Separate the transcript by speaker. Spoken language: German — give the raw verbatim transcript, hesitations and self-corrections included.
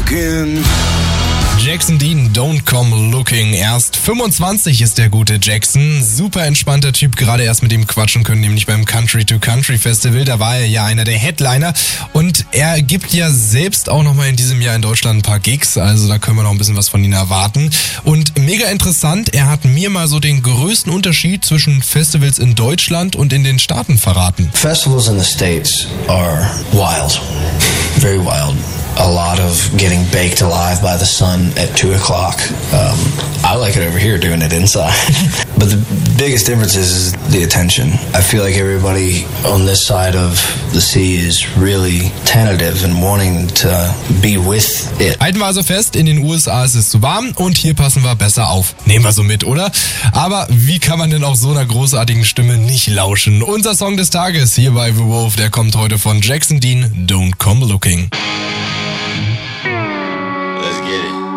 Speaker 1: looking.
Speaker 2: Jackson Dean, Don't Come Looking. Erst fünfundzwanzig ist der gute Jackson. Super entspannter Typ, gerade erst mit ihm quatschen können, nämlich beim Country to Country Festival. Da war er ja einer der Headliner. Und er gibt ja selbst auch nochmal in diesem Jahr in Deutschland ein paar Gigs. Also da können wir noch ein bisschen was von ihm erwarten. Und mega interessant, er hat mir mal so den größten Unterschied zwischen Festivals in Deutschland und in den Staaten verraten.
Speaker 3: Festivals in the States are wild. Very wild. A lot of getting baked alive by the sun at two o'clock. Um, I like it over here doing it inside. But the biggest difference is the attention. I feel like everybody on this side of the sea is really tentative and wanting to be with it.
Speaker 2: Halten wir also fest, in den U S A ist es zu warm und hier passen wir besser auf. Nehmen wir so mit, oder? Aber wie kann man denn auch so einer großartigen Stimme nicht lauschen? Unser Song des Tages hier bei The Wolf, der kommt heute von Jackson Dean, Don't Come Looking.
Speaker 1: Let's get it.